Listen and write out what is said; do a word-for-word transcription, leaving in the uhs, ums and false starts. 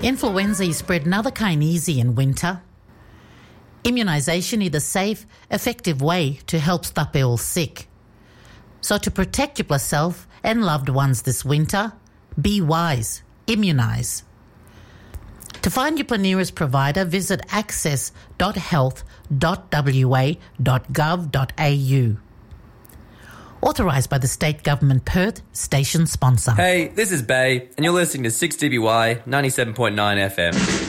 Influenza is spread another kind easy in winter. Immunisation is a safe, effective way to help stop ill sick. So to protect yourself and loved ones this winter, be wise, immunise. To find your nearest provider, visit access dot health dot w a dot gov dot a u. Authorised by the State Government Perth, station sponsor. Hey, this is Bay, and you're listening to six D B Y ninety-seven point nine F M.